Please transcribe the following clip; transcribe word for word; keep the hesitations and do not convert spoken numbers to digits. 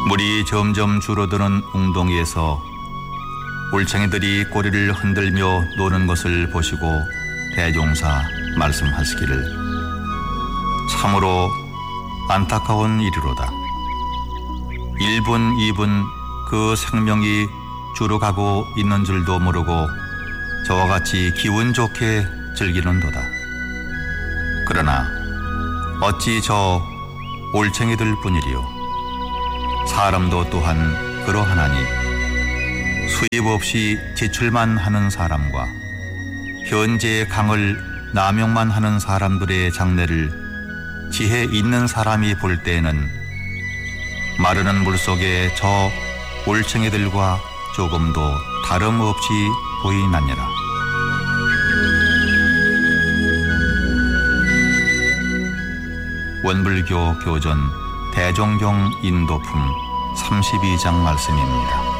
물이 점점 줄어드는 웅덩이에서 올챙이들이 꼬리를 흔들며 노는 것을 보시고 대종사 말씀하시기를 참으로 안타까운 일이로다. 일 분, 이 분 그 생명이 줄어가고 있는 줄도 모르고 저와 같이 기분 좋게 즐기는도다. 그러나 어찌 저 올챙이들 뿐이리요. 사람도 또한 그러하나니 수입 없이 지출만 하는 사람과 현재의 강을 남용만 하는 사람들의 장래를 지혜 있는 사람이 볼 때에는 마르는 물속에 저 올챙이들과 조금도 다름없이 보이나니라. 원불교 교전 대종경 인도품 삼십이 장 말씀입니다.